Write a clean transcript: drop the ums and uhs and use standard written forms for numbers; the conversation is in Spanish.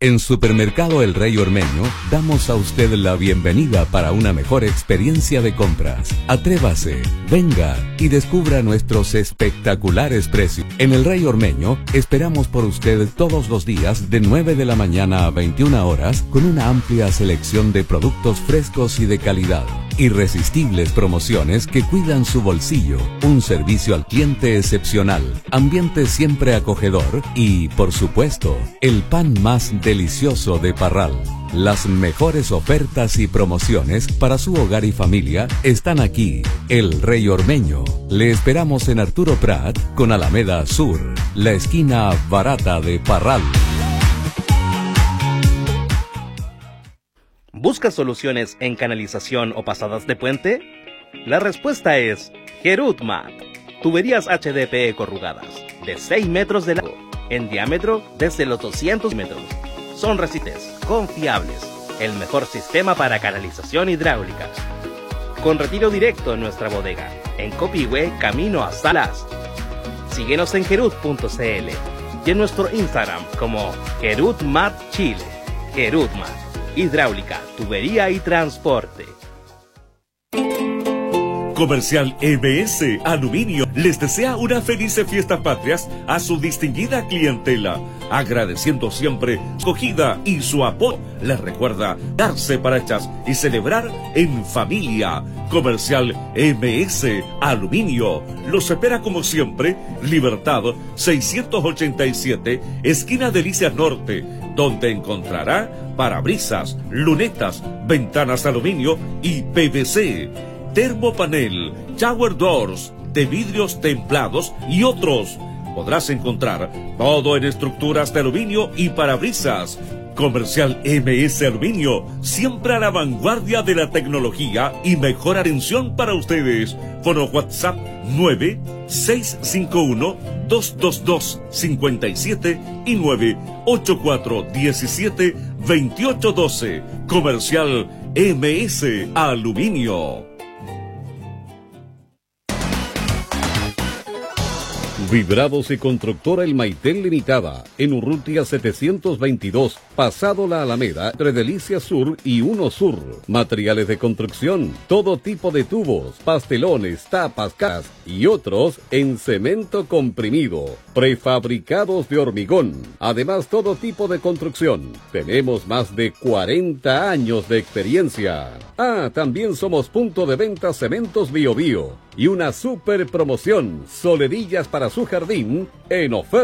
En Supermercado El Rey Ormeño damos a usted la bienvenida para una mejor experiencia de compras. Atrévase, venga y descubra nuestros espectaculares precios. En El Rey Ormeño esperamos por usted todos los días de 9 de la mañana a 21 horas con una amplia selección de productos frescos y de calidad. Irresistibles promociones que cuidan su bolsillo, un servicio al cliente excepcional, ambiente siempre acogedor y, por supuesto, el pan más delicioso de Parral. Las mejores ofertas y promociones para su hogar y familia están aquí. El Rey Ormeño. Le esperamos en Arturo Prat con Alameda Sur, la esquina barata de Parral. ¿Buscas soluciones en canalización o pasadas de puente? La respuesta es Gerutmat. Tuberías HDPE corrugadas de 6 metros de largo, en diámetro desde los 200 metros. Son resistentes, confiables, el mejor sistema para canalización hidráulica. Con retiro directo en nuestra bodega, en Copihue, camino a Salas. Síguenos en gerut.cl y en nuestro Instagram como Gerutmat Chile. Gerutmat. Hidráulica, tubería y transporte. Comercial MS Aluminio les desea una feliz fiesta patrias a su distinguida clientela, agradeciendo siempre su acogida y su apoyo. Les recuerda darse para echas y celebrar en familia. Comercial MS Aluminio los espera como siempre, Libertad 687, esquina Delicias Norte, donde encontrará parabrisas, lunetas, ventanas aluminio y PVC, termopanel, shower doors de vidrios templados y otros. Podrás encontrar todo en estructuras de aluminio y parabrisas. Comercial MS Aluminio, siempre a la vanguardia de la tecnología y mejor atención para ustedes. Fono WhatsApp 9651-222-57 y 98417-2812. Comercial MS Aluminio. Vibrados y Constructora El Maitel Limitada, en Urrutia 722, pasado la Alameda, entre Delicias Sur y Uno Sur. Materiales de construcción, todo tipo de tubos, pastelones, tapas, casas y otros en cemento comprimido. Prefabricados de hormigón. Además, todo tipo de construcción. Tenemos más de 40 años de experiencia. También somos punto de venta Cementos Bio Bio. Y una super promoción, solerillas para su jardín en oferta.